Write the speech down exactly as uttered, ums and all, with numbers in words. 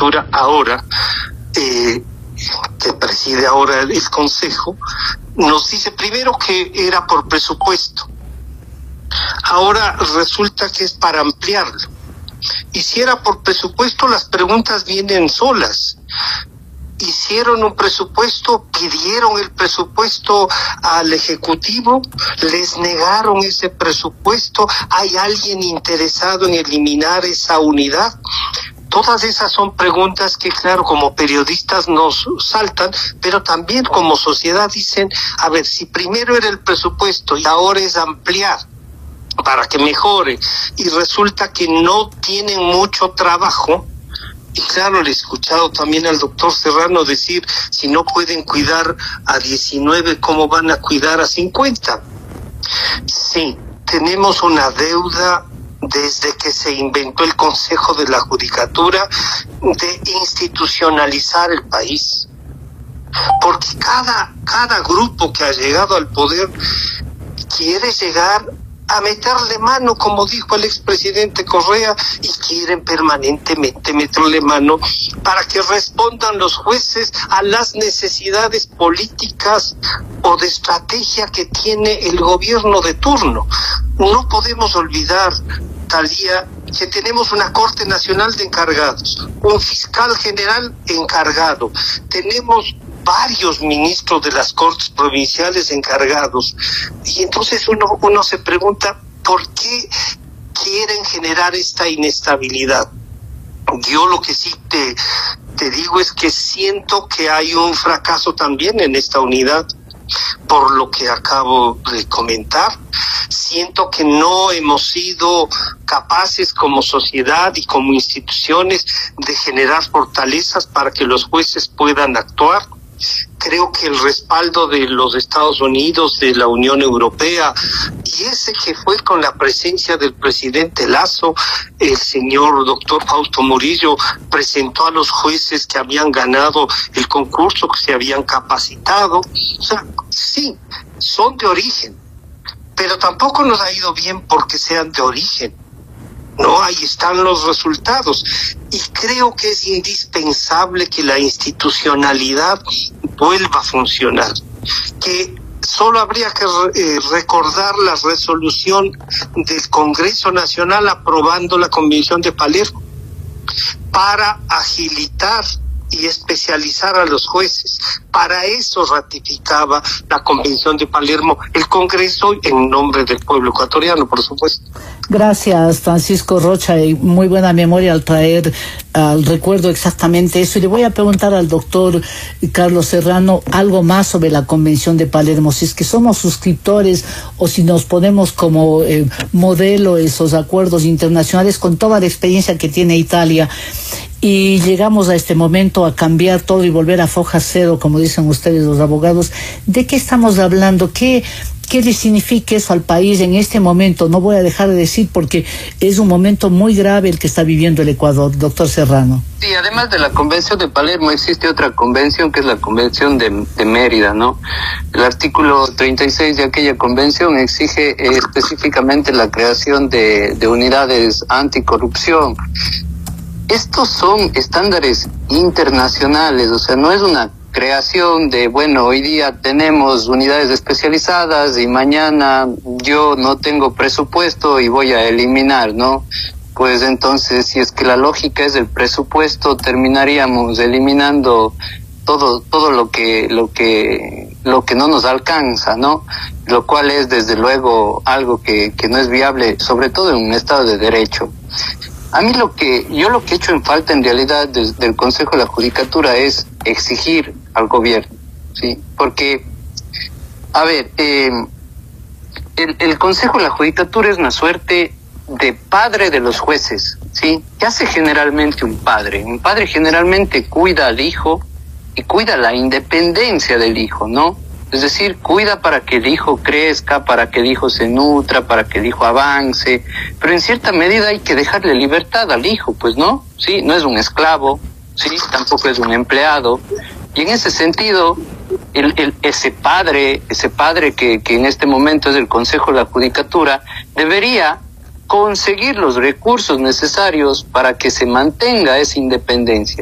Judicatura ahora, eh, que preside ahora el Consejo, nos dice primero que era por presupuesto. Ahora resulta que es para ampliarlo. Y si era por presupuesto, las preguntas vienen solas. Hicieron un presupuesto, pidieron el presupuesto al Ejecutivo, les negaron ese presupuesto, ¿hay alguien interesado en eliminar esa unidad? Todas esas son preguntas que, claro, como periodistas nos saltan, pero también como sociedad dicen, a ver, si primero era el presupuesto y ahora es ampliar para que mejore, y resulta que no tienen mucho trabajo. Y claro, le he escuchado también al doctor Serrano decir, si no pueden cuidar a diecinueve, ¿cómo van a cuidar a cincuenta? Sí, tenemos una deuda desde que se inventó el Consejo de la Judicatura de institucionalizar el país. Porque cada, cada grupo que ha llegado al poder quiere llegar a meterle mano, como dijo el expresidente Correa, y quieren permanentemente meterle mano para que respondan los jueces a las necesidades políticas o de estrategia que tiene el gobierno de turno. No podemos olvidar, Talía, que tenemos una Corte Nacional de Encargados, un fiscal general encargado, tenemos varios ministros de las Cortes Provinciales encargados, y entonces uno, uno se pregunta, ¿por qué quieren generar esta inestabilidad? Yo lo que sí te, te digo es que siento que hay un fracaso también en esta unidad, por lo que acabo de comentar. Siento que no hemos sido capaces como sociedad y como instituciones de generar fortalezas para que los jueces puedan actuar. Creo que el respaldo de los Estados Unidos, de la Unión Europea, y ese que fue con la presencia del presidente Lasso, el señor doctor Fausto Murillo presentó a los jueces que habían ganado el concurso, que se habían capacitado. O sea, sí, son de origen, pero tampoco nos ha ido bien porque sean de origen. No, ahí están los resultados. Y creo que es indispensable que la institucionalidad vuelva a funcionar. Que solo habría que eh, recordar la resolución del Congreso Nacional aprobando la Convención de Palermo para agilitar y especializar a los jueces. Para eso ratificaba la Convención de Palermo el Congreso en nombre del pueblo ecuatoriano, por supuesto. Gracias, Francisco Rocha, y muy buena memoria al traer al recuerdo exactamente eso. Y le voy a preguntar al doctor Carlos Serrano algo más sobre la Convención de Palermo, si es que somos suscriptores o si nos ponemos como eh, modelo esos acuerdos internacionales con toda la experiencia que tiene Italia. Y llegamos a este momento a cambiar todo y volver a foja cero, como dicen ustedes los abogados. ¿De qué estamos hablando? ¿Qué, qué le significa eso al país en este momento? No voy a dejar de decir porque es un momento muy grave el que está viviendo el Ecuador, doctor Serrano. Sí, además de la Convención de Palermo existe otra convención que es la Convención de, de Mérida, ¿no? El artículo treinta y seis de aquella convención exige eh, específicamente la creación de, de unidades anticorrupción. Estos son estándares internacionales, o sea, no es una creación de, bueno, hoy día tenemos unidades especializadas y mañana yo no tengo presupuesto y voy a eliminar, ¿no? Pues entonces, si es que la lógica es el presupuesto, terminaríamos eliminando todo todo lo que lo que lo que no nos alcanza, ¿no? Lo cual es desde luego algo que que no es viable, sobre todo en un Estado de Derecho. A mí lo que, yo lo que he hecho en falta en realidad desde el Consejo de la Judicatura es exigir al gobierno, ¿sí? Porque, a ver, eh, el, el Consejo de la Judicatura es una suerte de padre de los jueces, ¿sí? ¿Qué hace generalmente un padre? Un padre generalmente cuida al hijo y cuida la independencia del hijo, ¿no? Es decir, cuida para que el hijo crezca, para que el hijo se nutra, para que el hijo avance, pero en cierta medida hay que dejarle libertad al hijo, pues, ¿no? Sí, no es un esclavo, sí, tampoco es un empleado, y en ese sentido, el, el, ese padre, ese padre que, que en este momento es el Consejo de la Judicatura, debería conseguir los recursos necesarios para que se mantenga esa independencia.